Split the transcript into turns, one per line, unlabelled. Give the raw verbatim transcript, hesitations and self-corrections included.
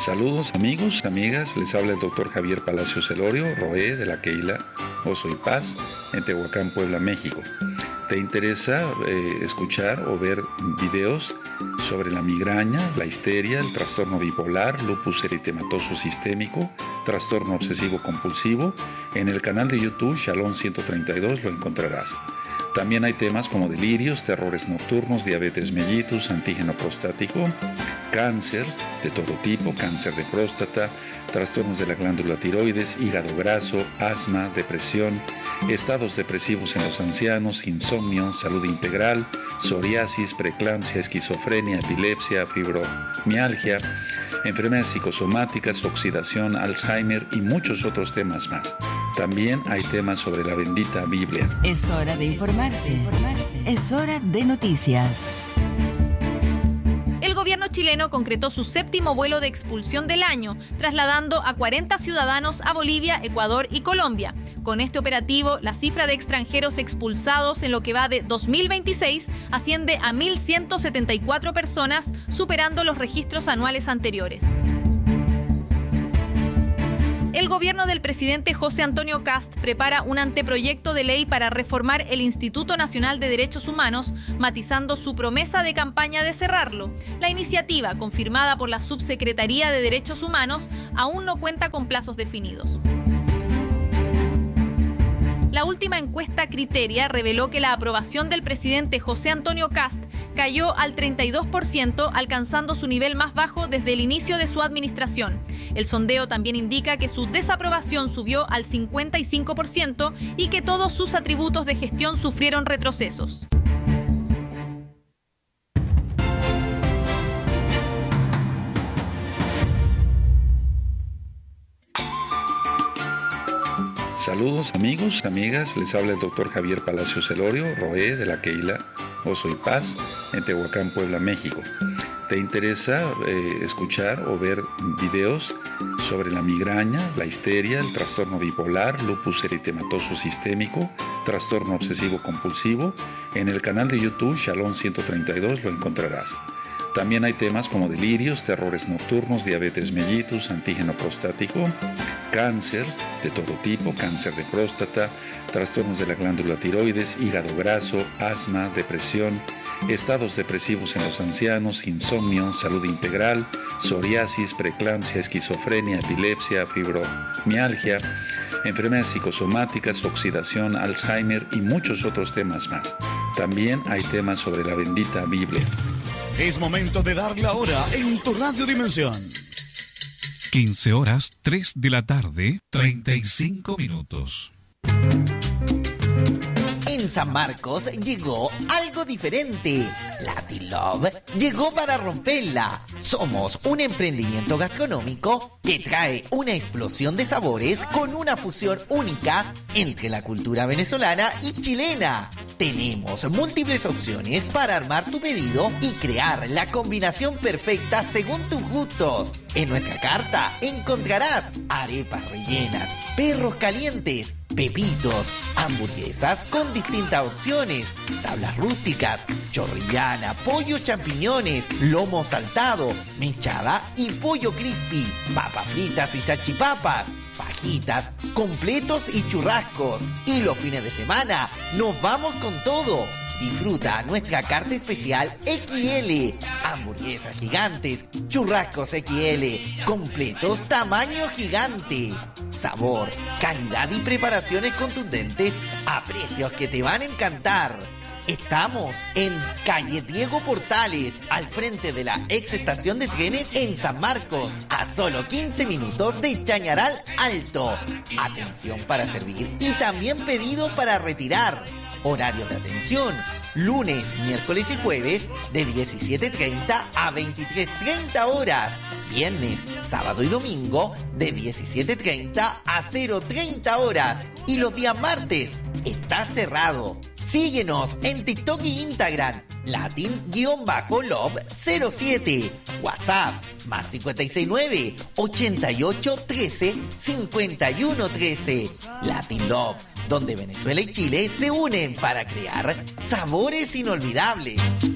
Saludos amigos, amigas, les habla el doctor Javier Palacios Elorio, Roé de la Keila Oso y Paz, en Tehuacán, Puebla, México. ¿Te interesa eh, escuchar o ver videos sobre la migraña, la histeria, el trastorno bipolar, lupus eritematoso sistémico, trastorno obsesivo compulsivo? En el canal de YouTube Shalom ciento treinta y dos lo encontrarás. También hay temas como delirios, terrores nocturnos, diabetes mellitus, antígeno prostático, cáncer de todo tipo, cáncer de próstata, trastornos de la glándula tiroides, hígado graso, asma, depresión, estados depresivos en los ancianos, insomnio, salud integral, psoriasis, preeclampsia, esquizofrenia, epilepsia, fibromialgia, enfermedades psicosomáticas, oxidación, Alzheimer y muchos otros temas más. También hay temas sobre la bendita Biblia.
Es hora de informarse. Es hora de noticias.
El gobierno chileno concretó su séptimo vuelo de expulsión del año, trasladando a cuarenta ciudadanos a Bolivia, Ecuador y Colombia. Con este operativo, la cifra de extranjeros expulsados en lo que va de dos mil veintiséis asciende a mil ciento setenta y cuatro personas, superando los registros anuales anteriores. El gobierno del presidente José Antonio Kast prepara un anteproyecto de ley para reformar el Instituto Nacional de Derechos Humanos, matizando su promesa de campaña de cerrarlo. La iniciativa, confirmada por la Subsecretaría de Derechos Humanos, aún no cuenta con plazos definidos. La última encuesta Criteria reveló que la aprobación del presidente José Antonio Kast cayó al treinta y dos por ciento, alcanzando su nivel más bajo desde el inicio de su administración. El sondeo también indica que su desaprobación subió al cincuenta y cinco por ciento y que todos sus atributos de gestión sufrieron retrocesos.
Saludos amigos, amigas, les habla el doctor Javier Palacios Elorio, Roé de la Keila Oso y Paz, en Tehuacán, Puebla, México. ¿Te interesa eh, escuchar o ver videos sobre la migraña, la histeria, el trastorno bipolar, lupus eritematoso sistémico, trastorno obsesivo compulsivo? En el canal de YouTube Shalom ciento treinta y dos lo encontrarás. También hay temas como delirios, terrores nocturnos, diabetes mellitus, antígeno prostático, cáncer de todo tipo, cáncer de próstata, trastornos de la glándula tiroides, hígado graso, asma, depresión, estados depresivos en los ancianos, insomnio, salud integral, psoriasis, preeclampsia, esquizofrenia, epilepsia, fibromialgia, enfermedades psicosomáticas, oxidación, Alzheimer y muchos otros temas más. También hay temas sobre la bendita Biblia.
Es momento de dar la hora en tu Radio Dimensión.
quince horas, tres de la tarde, treinta y cinco minutos.
En San Marcos llegó algo diferente. Latin Love llegó para romperla. Somos un emprendimiento gastronómico que trae una explosión de sabores con una fusión única entre la cultura venezolana y chilena. Tenemos múltiples opciones para armar tu pedido y crear la combinación perfecta según tus gustos. En nuestra carta encontrarás arepas rellenas, perros calientes, pepitos, hamburguesas con distintas opciones, tablas rústicas, chorrillana, pollo champiñones, lomo saltado, mechada y pollo crispy, papas fritas y salchipapas, fajitas, completos y churrascos. Y los fines de semana nos vamos con todo. Disfruta nuestra carta especial equis ele, hamburguesas gigantes, churrascos equis ele, completos tamaño gigante. Sabor, calidad y preparaciones contundentes a precios que te van a encantar. Estamos en calle Diego Portales, al frente de la ex estación de trenes en San Marcos, a solo quince minutos de Chañaral Alto. Atención para servir y también pedido para retirar. Horario de atención, lunes, miércoles y jueves de diecisiete treinta a veintitrés treinta horas. Viernes, sábado y domingo de diecisiete treinta a cero treinta horas. Y los días martes está cerrado. Síguenos en TikTok y Instagram, Latin-Love cero siete. WhatsApp, más cincuenta y seis nueve, ochenta y ocho trece, cincuenta y uno trece. Latin Love, donde Venezuela y Chile se unen para crear sabores inolvidables.